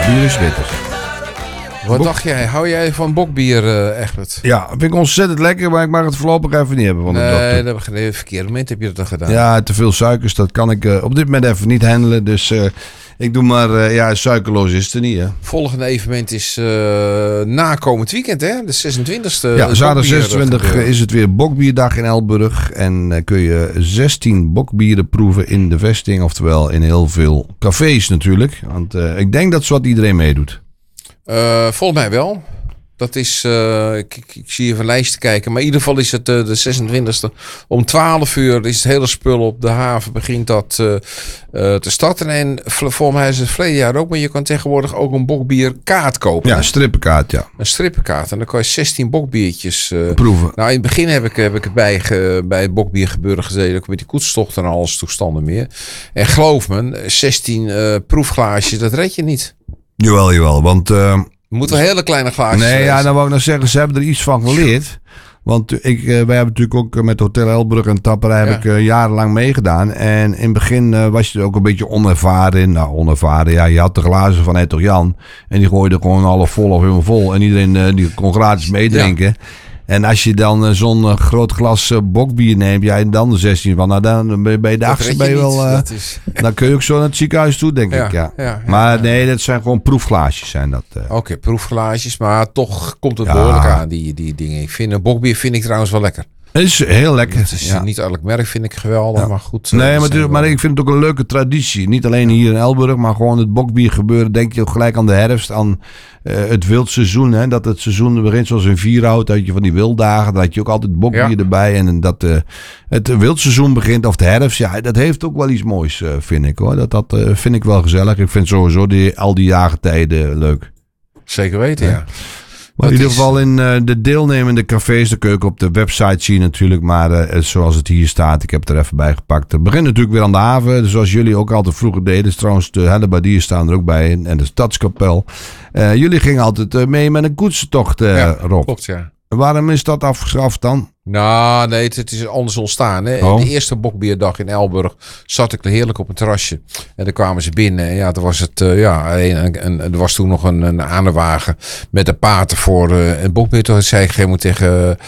bokbier is witter. Wat dacht jij? Hou jij van bokbier, Egbert? Ja, vind ik ontzettend lekker, maar ik mag het voorlopig even niet hebben van de dokter. Nee, dat heb ik geen verkeerde moment heb je dat gedaan. Ja, te veel suikers, dat kan ik op dit moment even niet handelen. Dus ik doe maar, suikerloos is het er niet, hè. Volgende evenement is na komend weekend, hè? De 26e. Ja, zaterdag 26 is het weer bokbierdag in Elburg. En kun je 16 bokbieren proeven in de vesting. Oftewel in heel veel cafés natuurlijk. Want ik denk dat zowat iedereen meedoet. Volgens mij wel. Dat is, ik zie even een lijstje kijken. Maar in ieder geval is het de 26e. Om 12 uur is het hele spul op de haven. Begint dat te starten. En volgens mij is het verleden jaar ook. Maar je kan tegenwoordig ook een bokbierkaart kopen. Ja, een strippenkaart, ja. Een strippenkaart. En dan kan je 16 bokbiertjes proeven. Nou, in het begin heb ik het bij het bokbiergebeuren gezeten. Ook met die koetstochten en alles toestanden meer. En geloof me, 16 proefglaasjes, dat red je niet. Jawel, want... Je moet wel hele kleine glaasjes. Nee, ja, dan wou ik nog zeggen, ze hebben er iets van geleerd. Want wij hebben natuurlijk ook met Hotel Elburg en Tapperij heb ik jarenlang meegedaan. En in het begin was je er ook een beetje onervaren. Nou, onervaren, ja, je had de glazen van Hertog Jan. En die gooide gewoon half vol of helemaal vol. En iedereen die kon gratis meedrinken. Ja. En als je dan zo'n groot glas bokbier neemt, ja, en dan de 16 van, nou dan ben je de achtste, ben je wel... Dan kun je ook zo naar het ziekenhuis toe, denk ik, ja. Maar nee, dat zijn gewoon proefglaasjes, zijn dat. Oké, proefglaasjes, maar toch komt het behoorlijk aan, die dingen. Ik vind bokbier vind ik trouwens wel lekker. Het is heel lekker. Het is niet elk merk vind ik geweldig, maar goed. Nee, maar ik vind het ook een leuke traditie. Niet alleen hier in Elburg, maar gewoon het bokbier gebeuren. Denk je ook gelijk aan de herfst, aan het wildseizoen. Hè? Dat het seizoen begint zoals in Vierhout. Dat je van die wilddagen, dat je ook altijd bokbier erbij. En dat het wildseizoen begint, of de herfst. Ja, dat heeft ook wel iets moois, vind ik, hoor. Dat vind ik wel gezellig. Ik vind sowieso al die jaargetijden leuk. Zeker weten, ja. Maar in ieder geval in de deelnemende cafés, de keuken op de website zie je natuurlijk. Maar zoals het hier staat, ik heb het er even bij gepakt. Het begint natuurlijk weer aan de haven. Dus zoals jullie ook altijd vroeger deden. Dus trouwens, de Hellebardiers staan er ook bij. En de Stadskapel. Jullie gingen altijd mee met een koetsentocht, Rob. Klopt, ja. Waarom is dat afgeschaft dan? Nou, nee, het is anders ontstaan. Hè. Oh. De eerste bokbierdag in Elburg zat ik heerlijk op een terrasje. En dan kwamen ze binnen. En ja, toen was het, er was toen nog een aanwagen met een paten voor een bokbier. Toen zei ik geen tegen,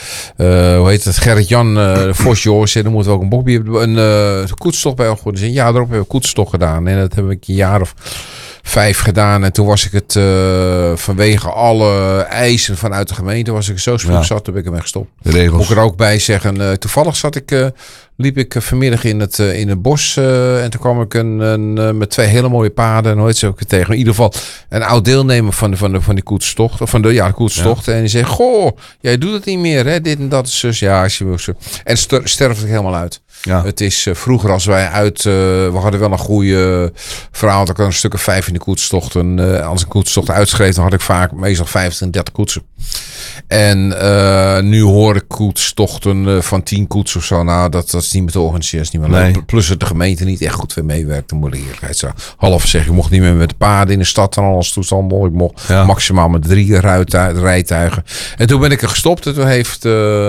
Gerrit-Jan Vos, Joors. Dan moeten we ook een bokbier, een koetstocht bij ons. Dus een jaar erop hebben we koetstocht gedaan. En dat heb ik een jaar of 5 gedaan. En toen was ik het vanwege alle eisen vanuit de gemeente was ik zo spoedig zat, toen ben ik ermee gestopt. De regels. Moet ik er ook bij zeggen, toevallig liep ik vanmiddag in het bos en toen kwam ik met 2 hele mooie paarden en nooit zo ook tegen. In ieder geval een oud deelnemer van die koetstocht, of van de koetstocht. Ja. En die zei, goh, jij doet het niet meer, hè? Dit en dat is zus. Ja, en sterft ik helemaal uit. Ja. Het is vroeger als wij we hadden wel een goede verhaal. Dat ik een stuk of 5 in de koetstochten. Als een koetstocht uitschreef, dan had ik vaak meestal 25 koetsen. En nu hoor ik koetstochten van 10 koetsen of zo. Nou, dat is niet meer te organiseren. Is niet meer leuk. Plus dat de gemeente niet echt goed weer meewerkt. Dan moet ik eerlijkheid zeggen. Half zeggen, ik mocht niet meer met de paarden in de stad en alles toestanden. Ik mocht maximaal met 3 rijtuigen. En toen ben ik er gestopt. En toen heeft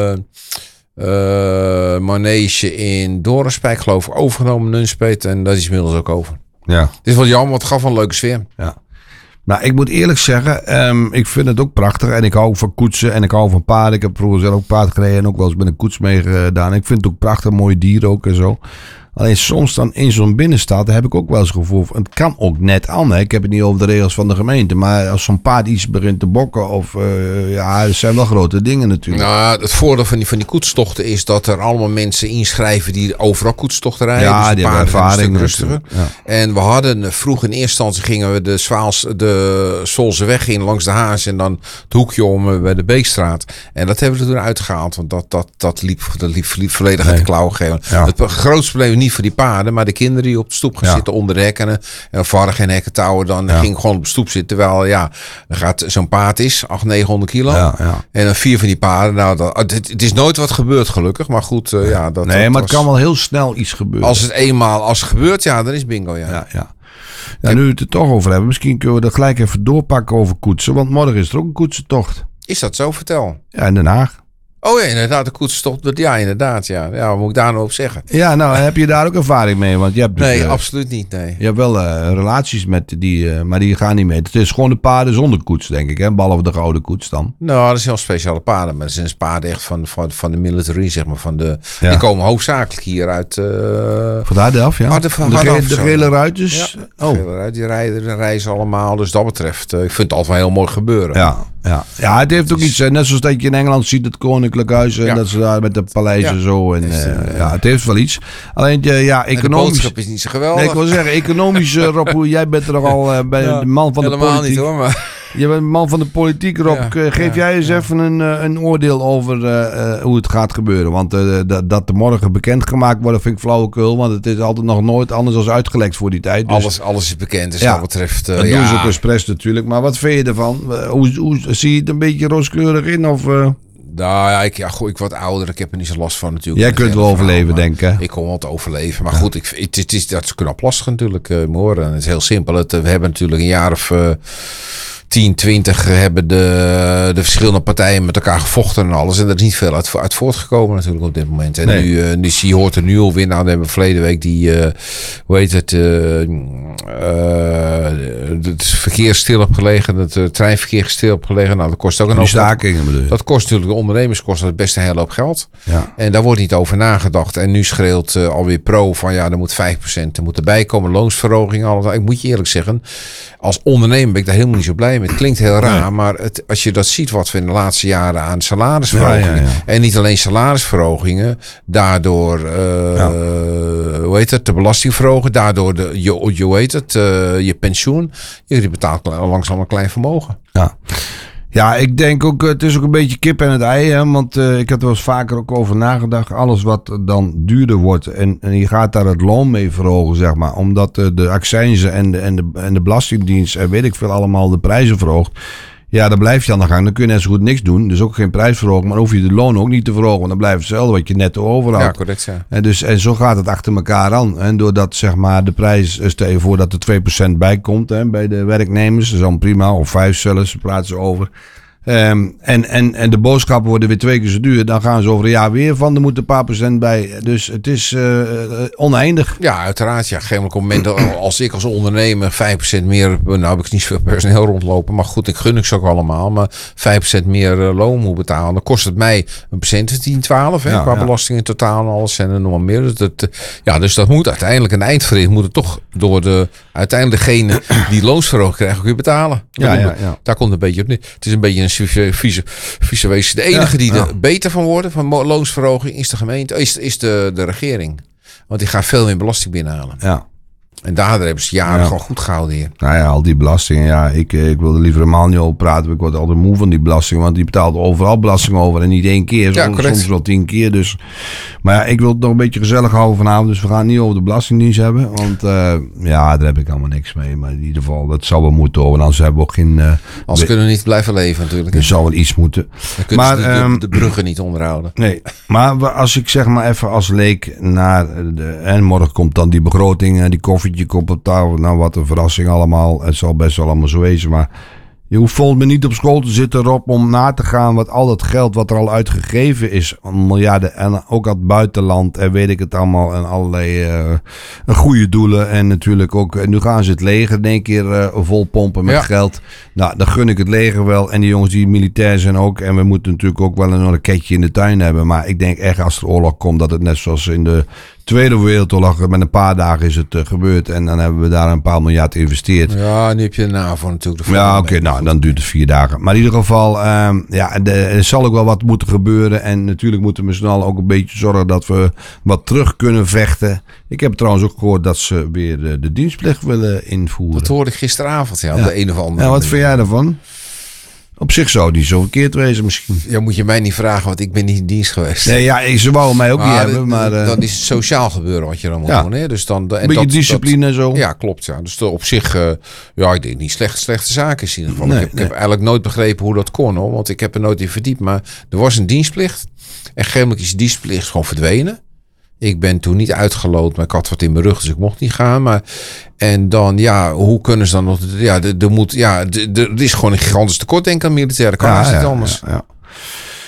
Manege in Dorenspijk geloof ik overgenomen, Nunspeet. En dat is inmiddels ook over. Ja. Het is wel jammer, want het gaf wel een leuke sfeer. Ja. Nou, ik moet eerlijk zeggen, ik vind het ook prachtig. En ik hou van koetsen en ik hou van paarden. Ik heb vroeger zelf ook paard gereden en ook wel eens met een koets meegedaan. Ik vind het ook prachtig, mooie dieren ook en zo. Alleen soms dan in zo'n binnenstad heb ik ook wel eens het gevoel van, het kan ook net aan. Hè? Ik heb het niet over de regels van de gemeente. Maar als zo'n paard iets begint te bokken of dat zijn wel grote dingen natuurlijk. Nou, het voordeel van die koetstochten is dat er allemaal mensen inschrijven die overal koetstochten rijden. Ja, dus die hebben ervaring rustiger. Ja. En we hadden vroeg in eerste instantie gingen we de Solseweg in langs de Haas en dan het hoekje om bij de Beekstraat. En dat hebben we er toen uitgehaald, want dat liep volledig uit de klauwen gegeven. Ja. Het grootste probleem niet voor die paarden, maar de kinderen die op de stoep gaan zitten onder de hekken. En vader geen hekken touwen, dan ging gewoon op de stoep zitten. Terwijl, dan gaat zo'n paard is 800-900 kilo. Ja. En dan 4 van die paarden. Nou, het is nooit wat gebeurd, gelukkig. Maar goed, maar het kan wel heel snel iets gebeuren. Als het gebeurt, dan is bingo, ja. Ja, nu we het er toch over hebben, misschien kunnen we er gelijk even doorpakken over koetsen. Want morgen is er ook een koetsentocht. Is dat zo? Vertel. Ja, in Den Haag. Oh ja, inderdaad, de koets stopt. Ja, inderdaad. Ja, wat moet ik daar nou op zeggen? Ja, nou, heb je daar ook ervaring mee? Want je hebt Nee, absoluut niet, nee. Je hebt wel relaties met die, maar die gaan niet mee. Het is gewoon de paarden zonder koets, denk ik, hè? Behalve de gouden koets dan. Nou, dat zijn wel speciale paarden, maar dat zijn paarden echt van de military, zeg maar. Die komen hoofdzakelijk hier uit... Van de Harde af, ja? De gele ruitjes? Ja, de gele ruit, die reizen allemaal. Dus dat betreft, ik vind het altijd wel heel mooi gebeuren. Ja, het heeft ook iets, net zoals dat je in Engeland ziet, het Koninklijk Huis, en dat ze daar met de paleizen zo. En, het heeft wel iets. Alleen, economisch... De boodschap is niet zo geweldig. Nee, ik wil zeggen, economisch, Rob, jij bent er al bij de man van de politiek. Helemaal niet hoor, maar... Je bent man van de politiek, Rob. Geef jij eens even een oordeel over hoe het gaat gebeuren. Want dat er morgen bekendgemaakt wordt, vind ik flauwekul. Want het is altijd nog nooit anders dan uitgelekt voor die tijd. Dus, alles is bekend, dus wat betreft... dat doen ze ook expres natuurlijk. Maar wat vind je ervan? Hoe zie je het een beetje rooskleurig in? Of... Nou ja, ik word ouder. Ik heb er niet zo last van natuurlijk. Jij kunt wel overleven, denk ik. Ik kom wel te overleven. Maar goed, dat is knap lastig natuurlijk. Hoor. En het is heel simpel. We hebben natuurlijk een jaar of... 10, 20 hebben de verschillende partijen met elkaar gevochten en alles. En er is niet veel uit voortgekomen natuurlijk op dit moment. En je hoort er nu alweer, nou, dan hebben we verleden week het verkeer stil opgelegen, het treinverkeer stil opgelegen. Nou, dat kost ook een hoop. Stakingen bedoel je? Dat kost natuurlijk de ondernemers dat best een hele hoop geld. Ja. En daar wordt niet over nagedacht. En nu schreeuwt alweer Pro van er moet 5% erbij komen, loonsverhoging, alles. Ik moet je eerlijk zeggen, als ondernemer ben ik daar helemaal niet zo blij mee. Het klinkt heel raar, maar als je dat ziet wat we in de laatste jaren aan salarisverhogingen... En niet alleen salarisverhogingen, daardoor de belasting verhogen, daardoor je pensioen. Je betaalt langzaam een klein vermogen. Ja, ik denk ook, het is ook een beetje kip en het ei, hè? Want ik heb er wel eens vaker ook over nagedacht. Alles wat dan duurder wordt en je gaat daar het loon mee verhogen, zeg maar. Omdat de accijnzen en de belastingdienst en weet ik veel allemaal de prijzen verhoogt. Ja, dan blijf je aan de gang. Dan kun je net zo goed niks doen. Dus ook geen prijsverhoging. Maar dan hoef je de loon ook niet te verhogen. Want dan blijft hetzelfde wat je netto overhoudt. Ja, correct. Ja. En zo gaat het achter elkaar aan. En doordat zeg maar de prijs, stel je voor dat er 2% bij komt bij de werknemers. Dat is dan prima. Of 5 zelfs, praten ze over. En de boodschappen worden weer 2 keer zo duur. Dan gaan ze over een jaar weer van. Er moet een paar procent bij. Dus het is oneindig. Ja, uiteraard. Ja, op een moment als ik als ondernemer 5% meer... Nou heb ik niet zoveel personeel rondlopen. Maar goed, ik gun ze ook allemaal. Maar 5% meer loon moet betalen. Dan kost het mij een procent 10, 12. Qua belasting in totaal en alles. En er nog maar meer. Dus dat moet uiteindelijk een eindverricht. Moet het toch door uiteindelijk degene die loonsverhoging krijgt ook weer betalen. Daar komt een beetje op neer. Het is een beetje een vieze wezen. De enige die er beter van worden, van loonsverhoging, is de gemeente, is de regering. Want die gaat veel meer belasting binnenhalen. Ja. En daar hebben ze jaren gewoon goed gehouden hier. Nou ja, al die belastingen. Ja, ik wil er liever helemaal niet over praten. Ik word altijd moe van die belasting. Want die betaalt overal belasting over. En niet 1 keer. Soms wel 10 keer. Dus. Maar ja, ik wil het nog een beetje gezellig houden vanavond. Dus we gaan het niet over de Belastingdienst hebben. Want daar heb ik allemaal niks mee. Maar in ieder geval, dat zou wel moeten over. Anders hebben we ook geen... Anders kunnen we niet blijven leven natuurlijk. Er zou wel iets moeten. Dan kunnen ze de bruggen niet onderhouden. Nee, maar als ik zeg maar even als leek naar... En morgen komt dan die begroting, die koffietje komt op tafel. Nou, wat een verrassing allemaal. Het zal best wel allemaal zo wezen, maar... Je hoeft volgens mij niet op school te zitten, Rob, om na te gaan wat al dat geld wat er al uitgegeven is. Miljarden en ook uit het buitenland en weet ik het allemaal. En allerlei goede doelen. En natuurlijk ook, en nu gaan ze het leger in één keer vol pompen met geld. Nou, dan gun ik het leger wel. En die jongens die militair zijn ook. En we moeten natuurlijk ook wel een raketje in de tuin hebben. Maar ik denk echt als er oorlog komt dat het net zoals in de Tweede Wereldoorlog, met een paar dagen is het gebeurd. En dan hebben we daar een paar miljard geïnvesteerd. Ja, nu heb je de NAVO natuurlijk. Ja, oké, nou, dan duurt het 4 dagen. Maar in ieder geval, er zal ook wel wat moeten gebeuren. En natuurlijk moeten we snel ook een beetje zorgen dat we wat terug kunnen vechten. Ik heb trouwens ook gehoord dat ze weer de dienstplicht willen invoeren. Dat hoorde ik gisteravond, op de een of andere Ja, wat vind jij daarvan? Op zich zou die zo verkeerd wezen misschien. Ja, moet je mij niet vragen, want ik ben niet in dienst geweest. Nee, ja, ze wouden mij ook niet hebben. Maar dan is het sociaal gebeuren wat je dan moet doen. Hè? Dus dan, een beetje discipline en zo. Ja, klopt. Ja. Dus op zich, ik denk niet slechte zaken in ieder geval. Nee, ik heb eigenlijk nooit begrepen hoe dat kon. Hoor, want ik heb er nooit in verdiept. Maar er was een dienstplicht. En gegeven is die dienstplicht gewoon verdwenen. Ik ben toen niet uitgeloot, maar ik had wat in mijn rug, dus ik mocht niet gaan. En dan, hoe kunnen ze dan nog... Er is gewoon een gigantisch tekort, denk ik, aan militairen. Kan niet anders. Ja.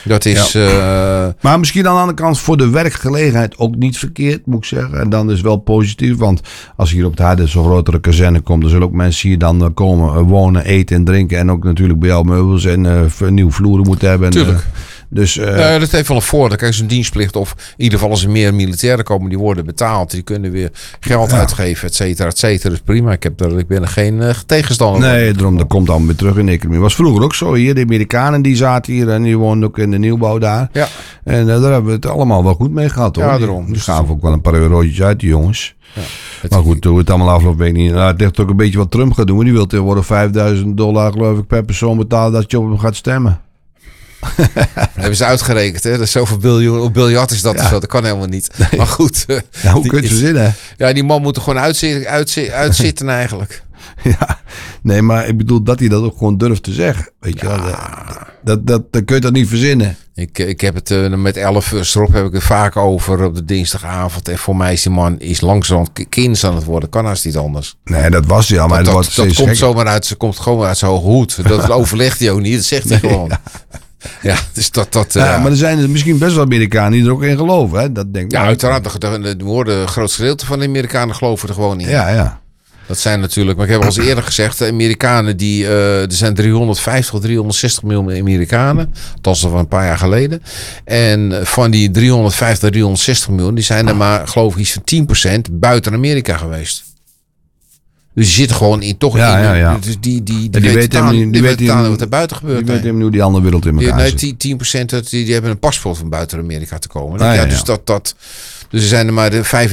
Dat is... Maar misschien aan de andere kant voor de werkgelegenheid ook niet verkeerd, moet ik zeggen. En dan is wel positief, want als je hier op het Harde zo'n grotere kazerne komt, dan zullen ook mensen hier dan komen wonen, eten en drinken. En ook natuurlijk bij jou meubels en nieuwe vloeren moeten hebben. Tuurlijk. Dus, dat heeft wel een voordeel. Kijk, zo'n dienstplicht of in ieder geval als er meer militairen komen, die worden betaald. Die kunnen weer geld uitgeven, et cetera, et cetera. Dus prima. Ik ben er geen tegenstander van. Nee, daarom, dat komt allemaal weer terug in de economie. Was vroeger ook zo hier. De Amerikanen die zaten hier en die woonden ook in de nieuwbouw daar. Ja. En daar hebben we het allemaal wel goed mee gehad, hoor. Ja, daarom. Dus gaven ook wel een paar eurotjes uit, die jongens. Ja. Maar goed, hoe het allemaal afloopt, weet ik niet. Nou, het ligt ook een beetje wat Trump gaat doen. Die wil tegenwoordig $5.000, geloof ik, per persoon betalen dat je op hem gaat stemmen. Dat hebben ze uitgerekend, hè? Dat is zoveel biljard is dat. Ja. Dat kan helemaal niet. Nee. Maar goed. Hoe kun je het verzinnen? Ja, die man moet er gewoon uitzitten eigenlijk. Ja, nee, maar ik bedoel dat hij dat ook gewoon durft te zeggen. Weet je wel? Dat kun je dat niet verzinnen. Ik heb het met 11 strop heb ik het vaak over op de dinsdagavond. En voor mij is die man langzaam kind aan het worden. Kan haast niet anders. Nee, dat was hij al. Maar dat komt zomaar uit. Ze komt gewoon uit zijn hoge hoed. Dat overlegt hij ook niet. Dat zegt hij gewoon. Ja. Ja, dus maar er zijn misschien best wel Amerikanen die er ook in geloven. Hè? Dat denk ik. Ja, uiteraard. Er worden een groot gedeelte van de Amerikanen geloven er gewoon in. Ja. Dat zijn natuurlijk, maar ik heb al eens eerder gezegd, de Amerikanen er zijn 350, 360 miljoen Amerikanen. Dat was al van een paar jaar geleden. En van die 350, 360 miljoen, die zijn er maar, geloof ik, iets van 10% buiten Amerika geweest. Dus die zitten gewoon toch in. Dus die weten wat er buiten gebeurt. Die weten hoe die andere wereld in elkaar zit. Nee, 10% die hebben een paspoort van buiten Amerika te komen. Dus dus er zijn er maar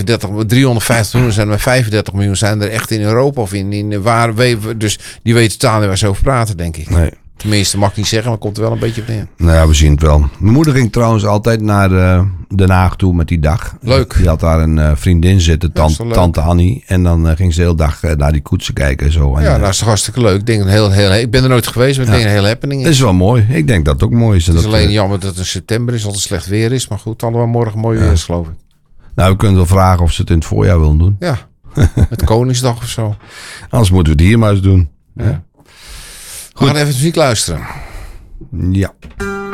350 miljoen, zijn er maar 35 miljoen zijn er echt in Europa of in waar. Dus die weten totaal niet waar ze over praten, denk ik. Nee. Tenminste, mag ik niet zeggen, maar komt er wel een beetje op neer. Nou ja, we zien het wel. Mijn moeder ging trouwens altijd naar Den Haag toe met die dag. Leuk. Die had daar een vriendin zitten, tante Annie. En dan ging ze de hele dag naar die koetsen kijken en zo. En, dat is toch hartstikke leuk. Ik denk ik ben er nooit geweest, maar ik denk een hele happening is. Dat is wel mooi. Ik denk dat het ook mooi is. Het is alleen jammer dat het in september is, als het slecht weer is. Maar goed, allemaal morgen mooi weer is, geloof ik. Nou, we kunnen wel vragen of ze het in het voorjaar willen doen. Ja, met Koningsdag of zo. Anders moeten we het hier maar eens doen. Ja. We gaan even muziek luisteren. Ja.